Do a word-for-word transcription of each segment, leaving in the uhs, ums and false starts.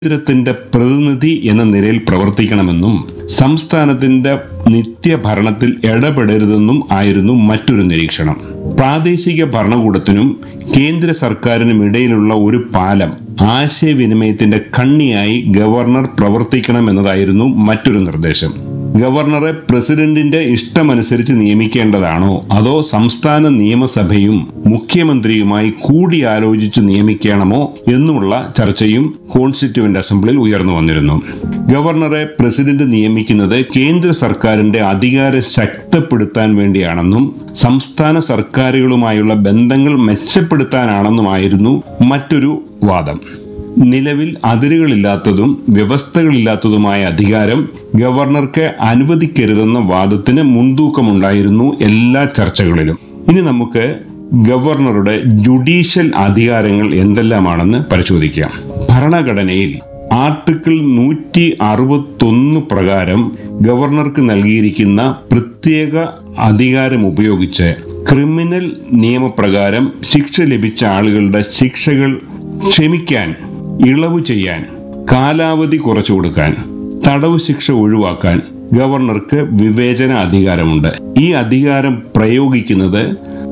കേന്ദ്രത്തിന്റെ പ്രതിനിധി എന്ന നിലയിൽ പ്രവർത്തിക്കണമെന്നും സംസ്ഥാനത്തിന്റെ നിത്യഭരണത്തിൽ ഇടപെടരുതെന്നും ആയിരുന്നു മറ്റൊരു നിരീക്ഷണം. പ്രാദേശിക ഭരണകൂടത്തിനും കേന്ദ്ര സർക്കാരിനും ഇടയിലുള്ള ഒരു പാലം, ആശയവിനിമയത്തിന്റെ കണ്ണിയായി ഗവർണർ പ്രവർത്തിക്കണമെന്നതായിരുന്നു മറ്റൊരു നിർദ്ദേശം. ഗവർണറെ പ്രസിഡന്റിന്റെ ഇഷ്ടമനുസരിച്ച് നിയമിക്കേണ്ടതാണോ അതോ സംസ്ഥാന നിയമസഭയും മുഖ്യമന്ത്രിയുമായി കൂടിയാലോചിച്ച് നിയമിക്കണമോ എന്നുള്ള ചർച്ചയും കോൺസ്റ്റിറ്റ്യൂവന്റ് അസംബ്ലിയിൽ ഉയർന്നു വന്നിരുന്നു. ഗവർണറെ പ്രസിഡന്റ് നിയമിക്കുന്നത് കേന്ദ്ര സർക്കാരിന്റെ അധികാരം ശക്തിപ്പെടുത്താൻ വേണ്ടിയാണെന്നും സംസ്ഥാന സർക്കാരുകളുമായുള്ള ബന്ധങ്ങൾ മെച്ചപ്പെടുത്താനാണെന്നുമായിരുന്നു മറ്റൊരു വാദം. നിലവിൽ അതിരുകളില്ലാത്തതും വ്യവസ്ഥകളില്ലാത്തതുമായ അധികാരം ഗവർണർക്ക് അനുവദിക്കരുതെന്ന വാദത്തിന് മുൻതൂക്കമുണ്ടായിരുന്നു എല്ലാ ചർച്ചകളിലും. ഇനി നമുക്ക് ഗവർണറുടെ ജുഡീഷ്യൽ അധികാരങ്ങൾ എന്തെല്ലാമാണെന്ന് പരിശോധിക്കാം. ഭരണഘടനയിൽ ആർട്ടിക്കിൾ നൂറ്റി അറുപത്തൊന്ന് പ്രകാരം ഗവർണർക്ക് നൽകിയിരിക്കുന്ന പ്രത്യേക അധികാരം ഉപയോഗിച്ച് ക്രിമിനൽ നിയമപ്രകാരം ശിക്ഷ ലഭിച്ച ആളുകളുടെ ശിക്ഷകൾ ക്ഷമിക്കാൻ, ഇളവ് ചെയ്യാൻ, കാലാവധി കുറച്ചു കൊടുക്കാൻ, തടവ് ശിക്ഷ ഒഴിവാക്കാൻ ഗവർണർക്ക് വിവേചന അധികാരമുണ്ട്. ഈ അധികാരം പ്രയോഗിക്കുന്നത്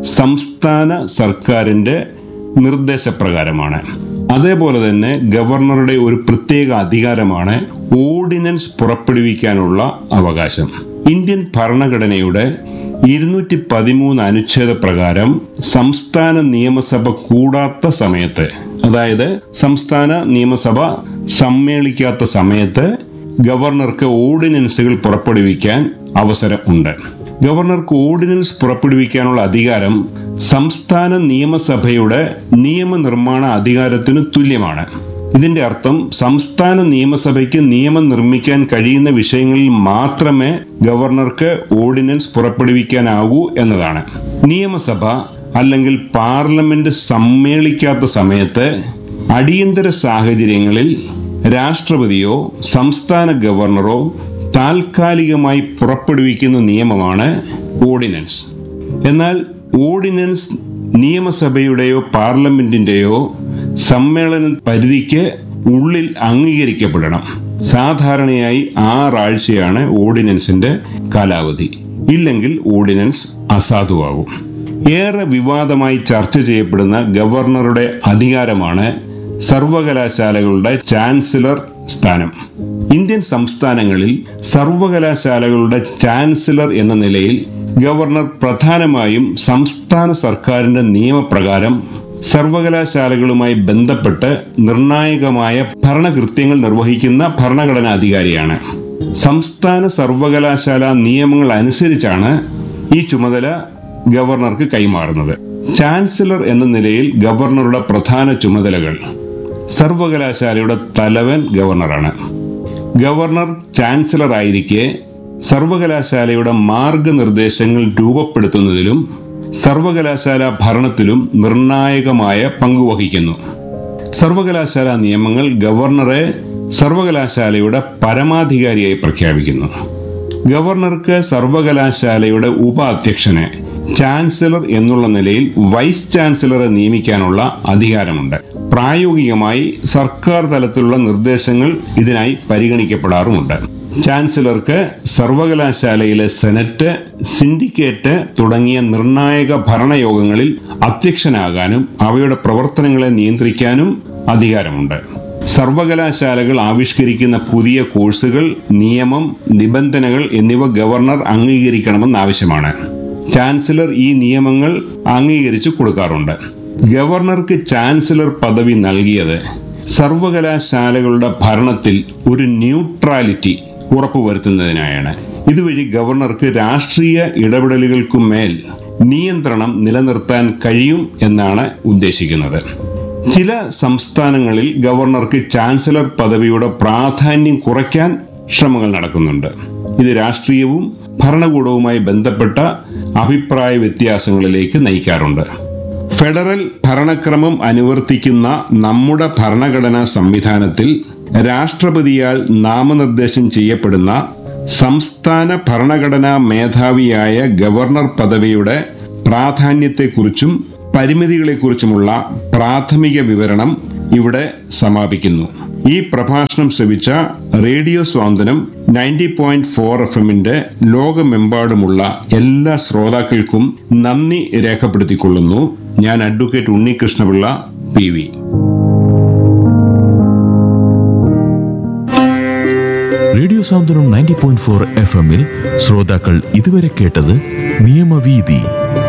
സംസ്ഥാന സർക്കാരിന്റെ നിർദ്ദേശപ്രകാരമാണ്. അതേപോലെ തന്നെ ഗവർണറുടെ ഒരു പ്രത്യേക അധികാരമാണ് ഓർഡിനൻസ് പുറപ്പെടുവിക്കാനുള്ള അവകാശം. ഇന്ത്യൻ ഭരണഘടനയുടെ ഇരുന്നൂറ്റി പതിമൂന്ന് അനുച്ഛേദ പ്രകാരം സംസ്ഥാന നിയമസഭ കൂടാത്ത സമയത്ത്, അതായത് സംസ്ഥാന നിയമസഭ സമ്മേളിക്കാത്ത സമയത്ത് ഗവർണർക്ക് ഓർഡിനൻസുകൾ പുറപ്പെടുവിക്കാൻ അവസരം ഉണ്ട്. ഗവർണർക്ക് ഓർഡിനൻസ് പുറപ്പെടുവിക്കാനുള്ള അധികാരം സംസ്ഥാന നിയമസഭയുടെ നിയമനിർമ്മാണ അധികാരത്തിന് തുല്യമാണ്. ഇതിന്റെ അർത്ഥം സംസ്ഥാന നിയമസഭയ്ക്ക് നിയമം നിർമ്മിക്കാൻ കഴിയുന്ന വിഷയങ്ങളിൽ മാത്രമേ ഗവർണർക്ക് ഓർഡിനൻസ് പുറപ്പെടുവിക്കാനാവൂ എന്നതാണ്. നിയമസഭ അല്ലെങ്കിൽ പാർലമെന്റ് സമ്മേളിക്കാത്ത സമയത്ത് അടിയന്തര സാഹചര്യങ്ങളിൽ രാഷ്ട്രപതിയോ സംസ്ഥാന ഗവർണറോ താൽക്കാലികമായി പുറപ്പെടുവിക്കുന്ന നിയമമാണ് ഓർഡിനൻസ്. എന്നാൽ ഓർഡിനൻസ് നിയമസഭയുടെയോ പാർലമെന്റിന്റെയോ സമ്മേളന പരിധിക്ക് ഉള്ളിൽ അംഗീകരിക്കപ്പെടണം. സാധാരണയായി ആറാഴ്ചയാണ് ഓർഡിനൻസിന്റെ കാലാവധി. ഇല്ലെങ്കിൽ ഓർഡിനൻസ് അസാധുവാകും. ഏറെ വിവാദമായി ചർച്ച ചെയ്യപ്പെടുന്ന ഗവർണറുടെ അധികാരമാണ് സർവകലാശാലകളുടെ ചാൻസലർ സ്ഥാനം. ഇന്ത്യൻ സംസ്ഥാനങ്ങളിൽ സർവകലാശാലകളുടെ ചാൻസലർ എന്ന നിലയിൽ ഗവർണർ പ്രധാനമായും സംസ്ഥാന സർക്കാരിന്റെ നിയമപ്രകാരം സർവകലാശാലകളുമായി ബന്ധപ്പെട്ട് നിർണായകമായ ഭരണകൃത്യങ്ങൾ നിർവഹിക്കുന്ന ഭരണഘടനാ അധികാരിയാണ്. സംസ്ഥാന സർവകലാശാല നിയമങ്ങൾ അനുസരിച്ചാണ് ഈ ചുമതല ഗവർണർക്ക് കൈമാറുന്നത്. ചാൻസലർ എന്ന നിലയിൽ ഗവർണറുടെ പ്രധാന ചുമതലകൾ: സർവകലാശാലയുടെ തലവൻ ഗവർണറാണ്. ഗവർണർ ചാൻസലർ ആയിരിക്കെ സർവകലാശാലയുടെ മാർഗനിർദ്ദേശങ്ങൾ രൂപപ്പെടുത്തുന്നതിലും സർവകലാശാല ഭരണത്തിലും നിർണായകമായ പങ്കുവഹിക്കുന്നു. സർവകലാശാല നിയമങ്ങൾ ഗവർണറെ സർവകലാശാലയുടെ പരമാധികാരിയായി പ്രഖ്യാപിക്കുന്നു. ഗവർണർക്ക് സർവകലാശാലയുടെ ഉപാധ്യക്ഷനെ, ചാൻസലർ എന്നുള്ള നിലയിൽ വൈസ് ചാൻസലറെ നിയമിക്കാനുള്ള അധികാരമുണ്ട്. പ്രായോഗികമായി സർക്കാർ തലത്തിലുള്ള നിർദ്ദേശങ്ങൾ ഇതിനായി പരിഗണിക്കപ്പെടാറുമുണ്ട്. ചാൻസലർക്ക് സർവകലാശാലയിലെ സെനറ്റ്, സിൻഡിക്കേറ്റ് തുടങ്ങിയ നിർണായക ഭരണയോഗങ്ങളിൽ അധ്യക്ഷനാകാനും അവയുടെ പ്രവർത്തനങ്ങളെ നിയന്ത്രിക്കാനും അധികാരമുണ്ട്. സർവകലാശാലകൾ ആവിഷ്കരിക്കുന്ന പുതിയ കോഴ്സുകൾ, നിയമം, നിബന്ധനകൾ എന്നിവ ഗവർണർ അംഗീകരിക്കണമെന്ന് ആവശ്യമാണ്. ചാൻസലർ ഈ നിയമങ്ങൾ അംഗീകരിച്ചു കൊടുക്കാറുണ്ട്. ഗവർണർക്ക് ചാൻസലർ പദവി നൽകിയത് സർവകലാശാലകളുടെ ഭരണത്തിൽ ഒരു ന്യൂട്രാലിറ്റി ഉറപ്പുവരുത്തുന്നതിനായാണ്. ഇതുവഴി ഗവർണർക്ക് രാഷ്ട്രീയ ഇടപെടലുകൾക്കുമേൽ നിയന്ത്രണം നിലനിർത്താൻ കഴിയും എന്നാണ് ഉദ്ദേശിക്കുന്നത്. ചില സംസ്ഥാനങ്ങളിൽ ഗവർണർക്ക് ചാൻസലർ പദവിയുടെ പ്രാധാന്യം കുറയ്ക്കാൻ ശ്രമങ്ങൾ നടക്കുന്നുണ്ട്. ഇത് രാഷ്ട്രീയവും ഭരണകൂടവുമായി ബന്ധപ്പെട്ട അഭിപ്രായ വ്യത്യാസങ്ങളിലേക്ക് നയിക്കാറുണ്ട്. ഫെഡറൽ ഭരണക്രമം അനുവർത്തിക്കുന്ന നമ്മുടെ ഭരണഘടനാ സംവിധാനത്തിൽ രാഷ്ട്രപതിയാൽ നാമനിർദ്ദേശം ചെയ്യപ്പെടുന്ന സംസ്ഥാന ഭരണഘടനാ മേധാവിയായ ഗവർണർ പദവിയുടെ പ്രാധാന്യത്തെക്കുറിച്ചും പരിമിതികളെക്കുറിച്ചുമുള്ള പ്രാഥമിക വിവരണം ഇവിടെ സമാപിക്കുന്നു. ഈ പ്രഭാഷണം ശ്രവിച്ച റേഡിയോ സ്വാന്തനം നയൻറ്റി പോയിന്റ് ഫോർ എഫ് എമ്മിന്റെ ലോകമെമ്പാടുമുള്ള എല്ലാ ശ്രോതാക്കൾക്കും നന്ദി രേഖപ്പെടുത്തിക്കൊള്ളുന്നു. ഞാൻ advocate Unnikrishna Pillai, P V. Radio സാന്ത്വനം നയൻറ്റി പോയിന്റ് ഫോർ എഫ് എമ്മിൽ ശ്രോതാക്കൾ ഇതുവരെ കേട്ടത് നിയമവീതി.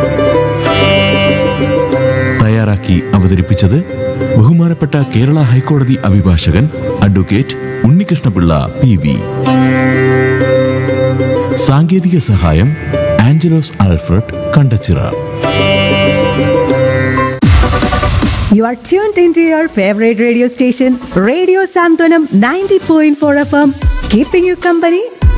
തയ്യാറാക്കി അവതരിപ്പിച്ചത് ബഹുമാനപ്പെട്ട കേരള ഹൈക്കോടതി അഭിഭാഷകൻ അഡ്വക്കേറ്റ് ഉണ്ണികൃഷ്ണപിള്ള, പി വി. സാങ്കേതിക സഹായം Angelos Alfred Kandachira. You are tuned into your favorite radio station, Radio Santwanam ninety point four F M, keeping you company